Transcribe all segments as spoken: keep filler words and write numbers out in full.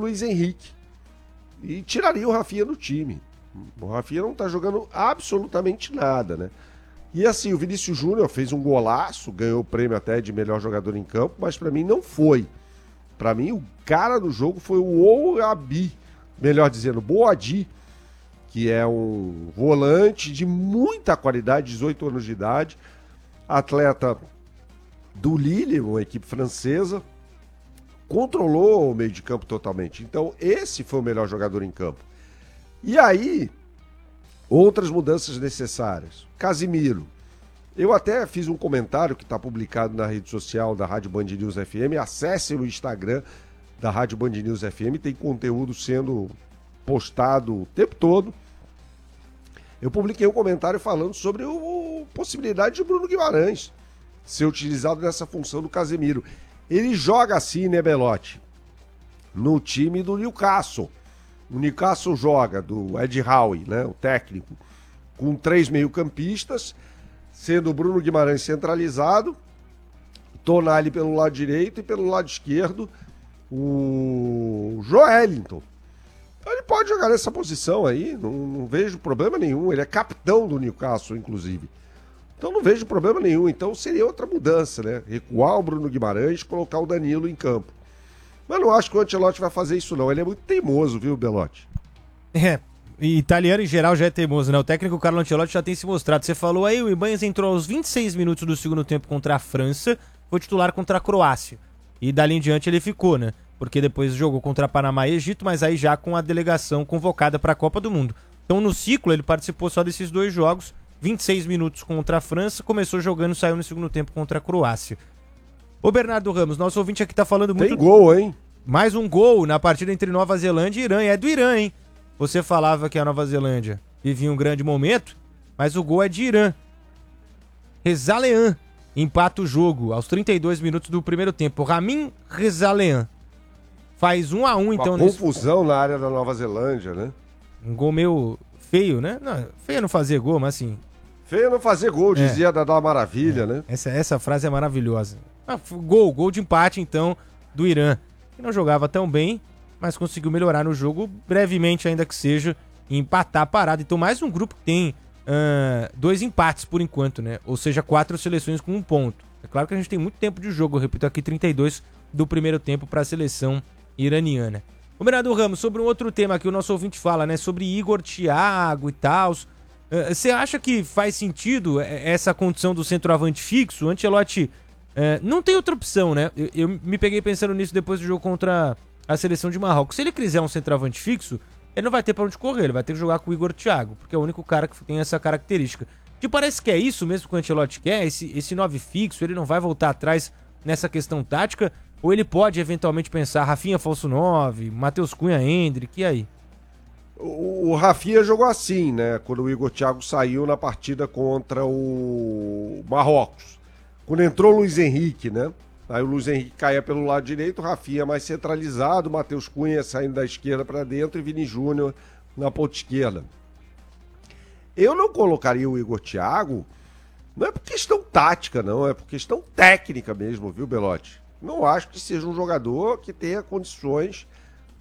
Luiz Henrique. E tiraria o Rafinha do time. O Rafinha não tá jogando absolutamente nada, né? E assim, o Vinícius Júnior fez um golaço, ganhou o prêmio até de melhor jogador em campo, mas pra mim não foi. Pra mim, o cara do jogo foi o Ouabi, melhor dizendo, Boadi, que é um volante de muita qualidade, dezoito anos de idade, atleta do Lille, uma equipe francesa, controlou o meio de campo totalmente. Então, esse foi o melhor jogador em campo. E aí, outras mudanças necessárias. Casimiro. Eu até fiz um comentário que está publicado na rede social da Rádio Band News F M. Acesse o Instagram da Rádio Band News F M. Tem conteúdo sendo postado o tempo todo. Eu publiquei um comentário falando sobre a possibilidade de Bruno Guimarães ser utilizado nessa função do Casemiro. Ele joga assim, né, Belotti? No time do Newcastle. O Newcastle joga do Ed Howe, né, o técnico, com três meio-campistas, sendo o Bruno Guimarães centralizado, Tonali pelo lado direito e pelo lado esquerdo o Joelinton. Então ele pode jogar nessa posição aí, não, não vejo problema nenhum. Ele é capitão do Newcastle, inclusive. Então não vejo problema nenhum. Então seria outra mudança, né? Recuar o Bruno Guimarães, colocar o Danilo em campo. Mas não acho que o Ancelotti vai fazer isso, não. Ele é muito teimoso, viu, Belotti? É, e italiano em geral já é teimoso, né? O técnico Carlo Ancelotti já tem se mostrado. Você falou aí, o Ibanez entrou aos vinte e seis minutos do segundo tempo contra a França, foi titular contra a Croácia. E dali em diante ele ficou, né? Porque depois jogou contra Panamá e Egito, mas aí já com a delegação convocada para a Copa do Mundo. Então no ciclo ele participou só desses dois jogos, vinte e seis minutos contra a França, começou jogando e saiu no segundo tempo contra a Croácia. Ô Bernardo Ramos, nosso ouvinte aqui tá falando muito... Tem gol, hein? Mais um gol na partida entre Nova Zelândia e Irã, e é do Irã, hein? Você falava que a Nova Zelândia vivia um grande momento, mas o gol é de Irã. Rezalean empata o jogo aos trinta e dois minutos do primeiro tempo. Ramin Rezalean faz um a um, então. Uma confusão nesse... na área da Nova Zelândia, né? Um gol meio feio, né? Não, feio não fazer gol, mas assim... Feio não fazer gol, é. dizia Dadá Maravilha, é. né? Essa, essa frase é maravilhosa. Ah, gol, gol de empate, então, do Irã. Que não jogava tão bem, mas conseguiu melhorar no jogo, brevemente ainda que seja, e empatar a parada. Então mais um grupo que tem uh, dois empates por enquanto, né? Ou seja, quatro seleções com um ponto. É claro que a gente tem muito tempo de jogo, eu repito aqui, trinta e dois do primeiro tempo para a seleção iraniana. O Bernardo Ramos, sobre um outro tema que o nosso ouvinte fala, né? Sobre Igor, Thiago e tal. Você uh, acha que faz sentido essa condição do centroavante fixo? O Ancelotti uh, não tem outra opção, né? Eu, eu me peguei pensando nisso depois do jogo contra a seleção de Marrocos. Se ele quiser um centroavante fixo, ele não vai ter pra onde correr, ele vai ter que jogar com o Igor Thiago, porque é o único cara que tem essa característica. Te parece que é isso mesmo que o Ancelotti quer? Esse, esse nove fixo, ele não vai voltar atrás nessa questão tática? Ou ele pode eventualmente pensar Rafinha falso nove, Matheus Cunha, Endrick, e aí? O, o Rafinha jogou assim, né? Quando o Igor Thiago saiu na partida contra o Marrocos. Quando entrou o Luiz Henrique, né? Aí o Luiz Henrique caía pelo lado direito, o Rafinha mais centralizado, Matheus Cunha saindo da esquerda para dentro e Vini Júnior na ponta esquerda. Eu não colocaria o Igor Thiago, não é por questão tática, não, é por questão técnica mesmo, viu, Belotti? Não acho que seja um jogador que tenha condições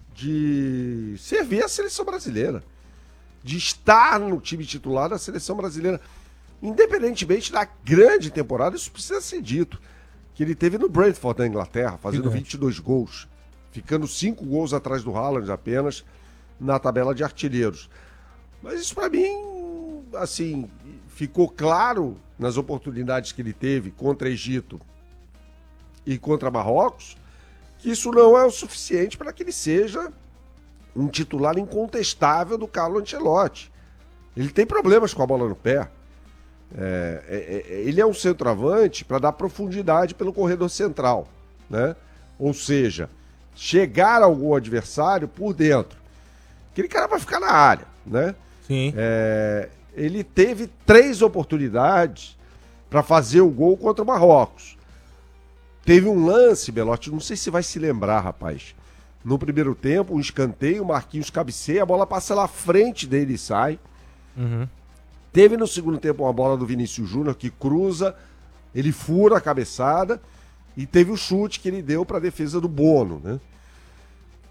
de servir a seleção brasileira, de estar no time titular da seleção brasileira. Independentemente da grande temporada, isso precisa ser dito, que ele teve no Brentford da Inglaterra, fazendo vinte e dois gols, ficando cinco gols atrás do Haaland apenas na tabela de artilheiros. Mas isso para mim, assim, ficou claro nas oportunidades que ele teve contra Egito e contra Marrocos, que isso não é o suficiente para que ele seja um titular incontestável do Carlo Ancelotti. Ele tem problemas com a bola no pé. É, é, é, ele é um centroavante para dar profundidade pelo corredor central, né? Ou seja, chegar ao gol adversário por dentro. Aquele cara vai ficar na área, né? Sim. É, ele teve três oportunidades para fazer o gol contra o Marrocos. Teve um lance, Belotti, não sei se vai se lembrar, rapaz. No primeiro tempo, um escanteio, o Marquinhos cabeceia, a bola passa lá à frente dele e sai. Uhum. Teve no segundo tempo uma bola do Vinícius Júnior que cruza, ele fura a cabeçada e teve o chute que ele deu para a defesa do Bono, né?